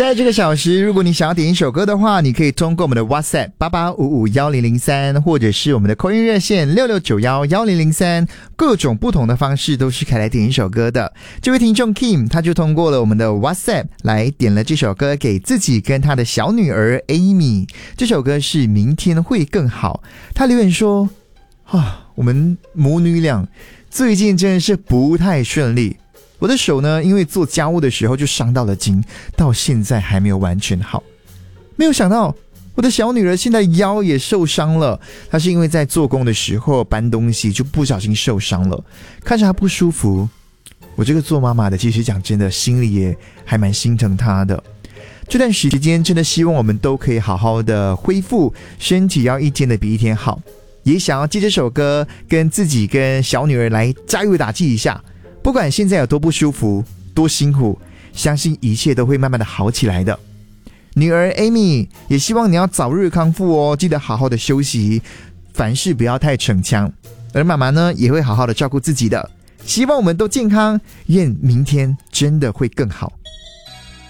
在这个小时，如果你想要点一首歌的话，你可以通过我们的 WhatsApp 88551003，或者是我们的扣音热线66911003，各种不同的方式都是可以来点一首歌的。这位听众 Kim 他就通过了我们的 WhatsApp 来点了这首歌给自己跟他的小女儿 Amy， 这首歌是明天会更好。他留言说我们母女俩最近真的是不太顺利，我的手呢，因为做家务的时候就伤到了筋，到现在还没有完全好。没有想到我的小女儿现在腰也受伤了，她是因为在做工的时候搬东西就不小心受伤了，看着她不舒服，我这个做妈妈的其实讲真的心里也还蛮心疼她的。这段时间真的希望我们都可以好好的恢复，身体要一天的比一天好，也想要借这首歌跟自己跟小女儿来加油打气一下，不管现在有多不舒服多辛苦，相信一切都会慢慢的好起来的。女儿 Amy 也希望你要早日康复哦，记得好好的休息，凡事不要太逞强，而妈妈呢也会好好的照顾自己的，希望我们都健康，愿明天真的会更好。